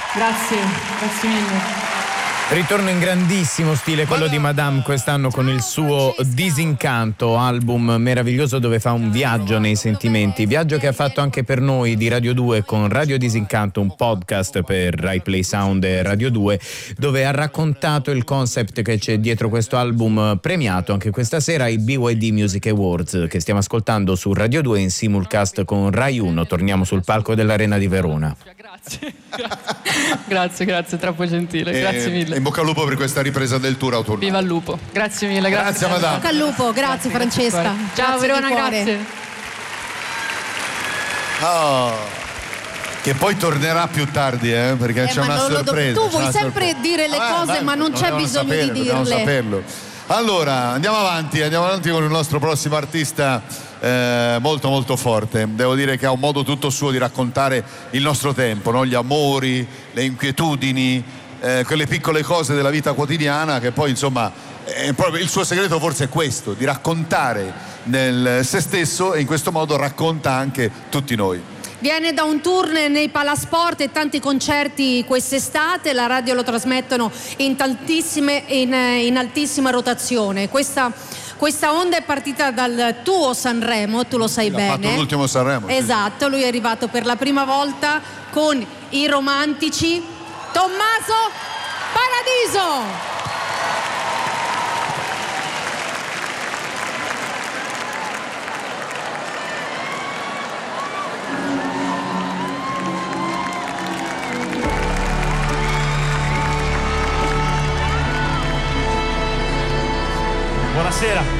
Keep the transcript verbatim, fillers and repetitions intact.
Grazie, grazie mille. Ritorno in grandissimo stile quello di Madame quest'anno con il suo Disincanto, album meraviglioso dove fa un viaggio nei sentimenti, viaggio che ha fatto anche per noi di Radio due con Radio Disincanto, un podcast per Rai Play Sound e Radio due, dove ha raccontato il concept che c'è dietro questo album premiato anche questa sera ai B Y D Music Awards che stiamo ascoltando su Radio due in simulcast con Rai uno. Torniamo sul palco dell'Arena di Verona. Grazie, grazie, grazie, troppo gentile, e, grazie mille. In bocca al lupo per questa ripresa del tour autunnale. Viva il lupo, grazie mille, grazie. Grazie, Madame. Bocca al lupo, grazie, grazie Francesca. Grazie, ciao grazie Verona, grazie. Oh, che poi tornerà più tardi, eh, perché Eh, c'è ma una non lo do- sorpresa. tu c'è vuoi una sempre sorpresa. dire le Ah, cose, beh, ma non c'è dobbiamo bisogno di saperlo, dobbiamo dirle. saperlo. Allora, andiamo avanti, andiamo avanti con il nostro prossimo artista eh, molto molto forte. Devo dire che ha un modo tutto suo di raccontare il nostro tempo, no? Gli amori, le inquietudini, eh, quelle piccole cose della vita quotidiana che poi insomma è proprio il suo segreto forse è questo, di raccontare nel se stesso e in questo modo racconta anche tutti noi. Viene da un tour nei Palasport e tanti concerti quest'estate, la radio lo trasmettono in tantissime in, in altissima rotazione. Questa, questa onda è partita dal tuo Sanremo, tu lo sai L'ha bene. fatto l'ultimo Sanremo. sì. Esatto, lui è arrivato per la prima volta con i Romantici. Tommaso Paradiso! Buonasera.